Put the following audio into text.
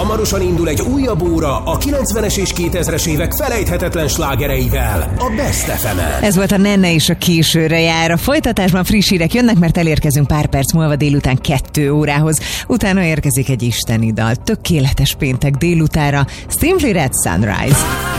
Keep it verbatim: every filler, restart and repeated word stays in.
hamarosan indul egy újabb óra a kilencvenes és kétezres évek felejthetetlen slágereivel, a Best ef emen. Ez volt a Nenne és a későre jár. A folytatásban friss hírek jönnek, mert elérkezünk pár perc múlva délután kettő órához. Utána érkezik egy isteni dal. Tökéletes péntek délutára. Simply Red Sunrise.